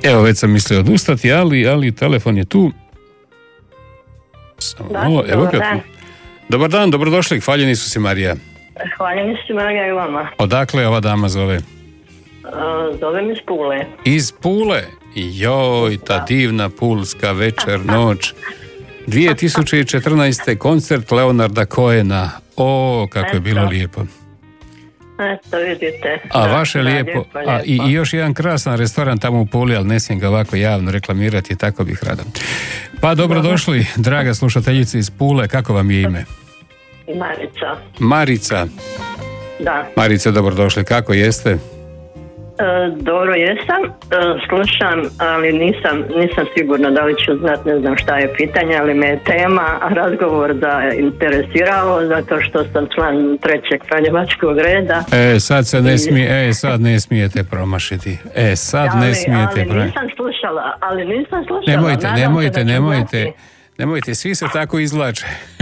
Evo, već sam mislio odustati, ali telefon je tu. Dobar dan, dobrodošli, hvaljeni su si, Marija. Hvaljeni su, Marija, i vama. Odakle ova dama zove? Zovem iz Pule. Iz Pule? Joj, ta divna pulska večer, noć. 2014. koncert Leonarda Cohena. O, kako je bilo lijepo. Eto, vidite. A vaše lijepo. I još jedan krasan restoran tamo u Puli, ali ne smijem ga ovako javno reklamirati, tako bih rado. Pa dobrodošli, draga slušateljice iz Pule, kako vam je ime? Marica. Da. Marice, dobrodošli, kako jeste? Dobro jesam, slušam, ali nisam sigurna da li ću znati, ne znam šta je pitanje, ali me je tema razgovor da interesirao, zato što sam član trećeg franjevačkog reda. Sad se ne smije, sad ne smijete promašiti. Ne smijete promašiti. Ali nisam slušala. Nemojte, svi se tako izvlače.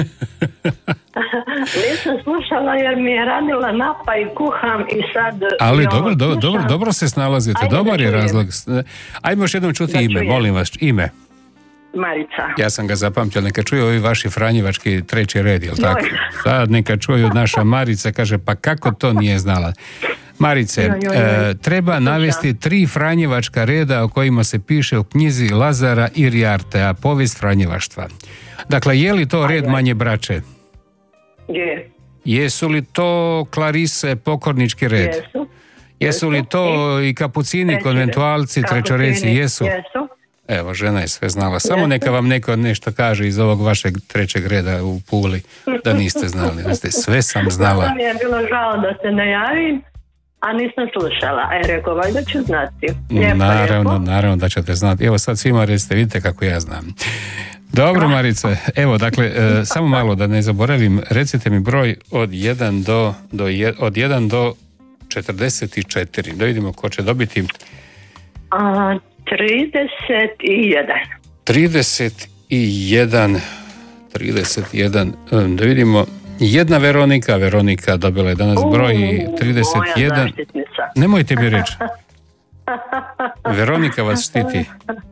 Nisam slušala jer mi je radila napa i kuham i sad... Ali dobro se snalazite, dobar je razlog. Ajmo još jednom čuti ime, molim vas, ime. Marica. Ja sam ga zapamtio, neka čuju ovi vaši franjevački treći red, jel tako? Sad neka čuju naša Marica, kaže, pa kako to nije znala? Marice, treba navesti 3 franjevačka reda o kojima se piše u knjizi Lazara Iriartea, povijest franjevaštva. Dakle, je li to red manje braće? Je. Jesu li to Klarise, pokornički red? Jesu li to i kapucini, konventualci, trećoreci? Jesu. Evo, žena je sve znala. Samo neka vam neko nešto kaže iz ovog vašeg trećeg reda u Puli, da niste znali. Sve sam znala. Mi je bilo žao da se ne javim, a nisam slušala. Rekao, valjda ću znati. Naravno da ćete znati. Evo sad svima recite, vidite kako ja znam. Dobro, Marice, evo, dakle, samo malo da ne zaboravim, recite mi broj od 1 do 44, da vidimo ko će dobiti. 31, da vidimo, jedna Veronika dobila je danas broj 31. Nemojte mi reći. Veronika vas štiti.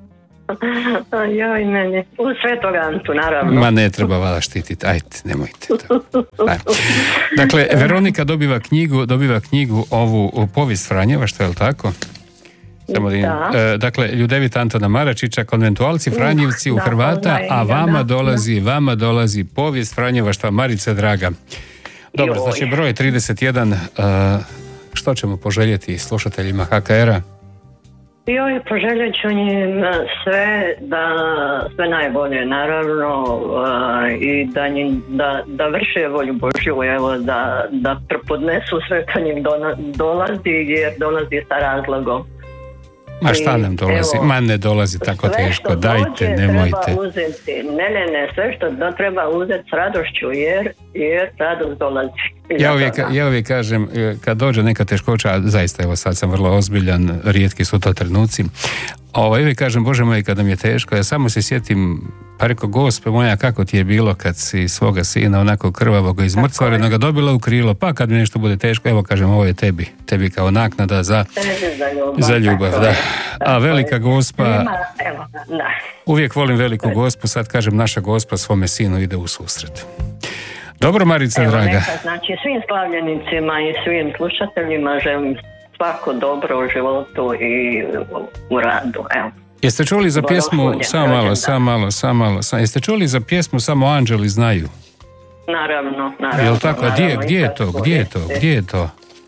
Joj, meni. U Svetog Antu, naravno. Ma ne treba vas štititi, ajde, nemojte to. Dakle, Veronika dobiva knjigu ovu povijest franjevaštva, je li tako? Dakle, Ljudevita Antona Maračića, konventualci Franjevci u Hrvata, a vama dolazi povijest franjevaštva, Marice draga. Dobro, znači broj 31, što ćemo poželjeti slušateljima HKR-a? Poželjet ću njim sve najbolje, naravno, i da vrše volju Božju, evo, da podnesu sve što njim dolazi, jer dolazi sa razlogom. Ma šta nam dolazi? Ma ne dolazi tako teško, dajte, nemojte. Sve što treba uzeti s radošću, jer radost dolazi. Ja uvijek kažem, kad dođe neka teškoća, zaista, evo sad sam vrlo ozbiljan, rijetki su to trenuci, uvijek kažem, Bože moj, kad nam je teško, ja samo se sjetim, pa rekao, Gospe moja, kako ti je bilo kad si svoga sina onako krvavog izmrcvarenoga dobila u krilo, pa kad mi nešto bude teško, evo kažem, ovo je tebi kao naknada za ljubav, da. A velika Gospa, uvijek volim veliku Gospu, sad kažem, naša Gospa svome sinu ide u susret. Dobro, Marica, draga. Znači, svim slavljenicima i svim slušateljima želim svako dobro u životu i u radu, evo. Jeste čuli za pjesmu, samo malo, jeste čuli za pjesmu Samo anđeli znaju? Naravno. Jel tako? Gdje je to?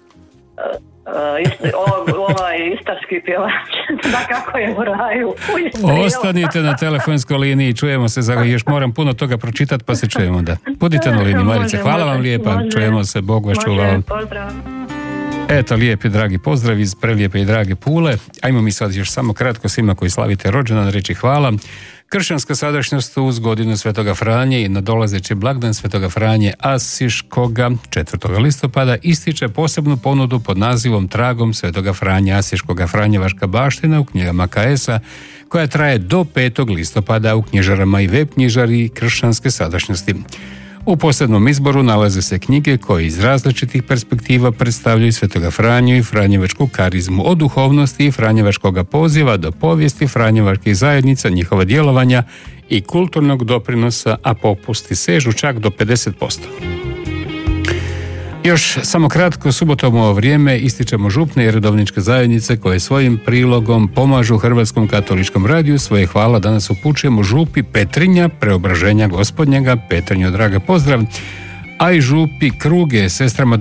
Ovaj istarski pjevač, da kako je u raju. Ostanite na telefonskoj liniji, čujemo se, još moram puno toga pročitati, pa se čujemo onda. Budite na liniji, Marice, hvala vam lijepa, čujemo se, Bog vas čuva. Pozdrav. Eto, lijepi dragi pozdrav iz prelijepe i drage Pule. Ajmo mi sad još samo kratko svima koji slavite rođendan reći hvala. Kršćanska sadašnjost uz godinu Svetoga Franje i nadolazeći blagdan Svetoga Franje Asiškoga 4. listopada ističe posebnu ponudu pod nazivom Tragom Svetoga Franje Asiškoga Franjevaška baština u knjigama KS-a, koja traje do 5. listopada u knjižarama i web knjižari kršćanske sadašnjosti. U posebnom izboru nalaze se knjige koje iz različitih perspektiva predstavljaju Svetoga Franju i franjevačku karizmu, od duhovnosti i franjevačkoga poziva do povijesti franjevačkih zajednica, njihova djelovanja i kulturnog doprinosa, a popusti sežu čak do 50%. Još samo kratko, subotom u ovo vrijeme ističemo župne i redovničke zajednice koje svojim prilogom pomažu Hrvatskom katoličkom radiju. Svoje hvala danas upućujemo župi Petrinja, Preobraženja Gospodnjega, Petrinjo draga pozdrav, a i župi Kruge, sestrama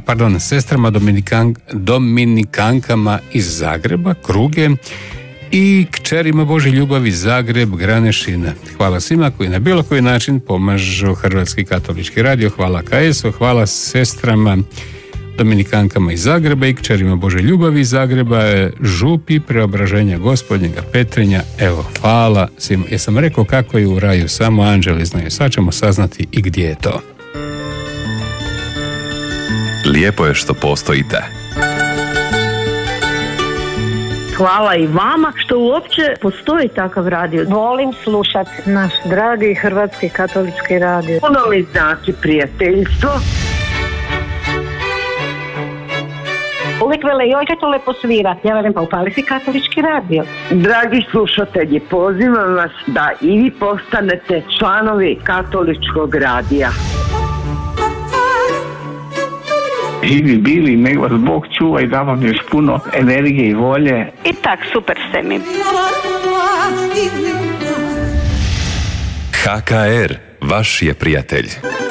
Dominikankama iz Zagreba, Kruge, i kćerima Božje ljubavi Zagreb, Granešina. Hvala svima koji na bilo koji način pomažu Hrvatski katolički radio. Hvala KS-u, hvala sestrama Dominikankama iz Zagreba i kćerima Božje ljubavi iz Zagreba, župi Preobraženja Gospodnjega, Petrinja. Evo, hvala svima. Jesam rekao kako je u raju, samo anđeli znaju. Sad ćemo saznati i gdje je to. Lijepo je što postojite. Hvala i vama što uopće postoji takav radio. Volim slušati naš dragi Hrvatski katolički radio. Puno mi znači prijateljstvo. Uvijek vele, joj kad to lepo svira. Ja velim, pa upali si katolički radio. Dragi slušatelji, pozivam vas da i vi postanete članovi katoličkog radija. Živi bili, nek vas Bog čuva i da vam još puno energije i volje. I tak, super ste mi. HKR, vaš je prijatelj.